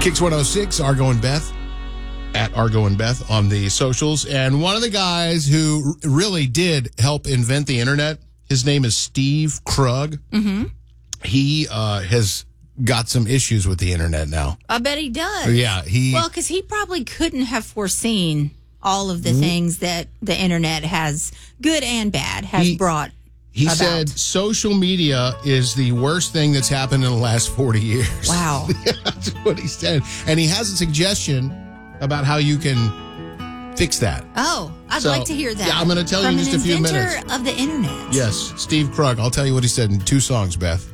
Kicks 106, Argo and Beth, at Argo and Beth on the socials. And one of the guys who really did help invent the internet, his name is Steve Krug. Mm-hmm. He has got some issues with the internet now. I bet he does. Yeah. Well, because he probably couldn't have foreseen all of the things that the internet has, good and bad, has brought He about. said social media is the worst thing that's happened in the last 40 years. Wow. That's what he said. And he has a suggestion about how you can fix that. Oh, I'd So, like to hear that. yeah, I'm gonna tell you in just a few minutes. From an inventor of the internet. Yes, Steve Krug. I'll tell you what he said in 2 songs, Beth.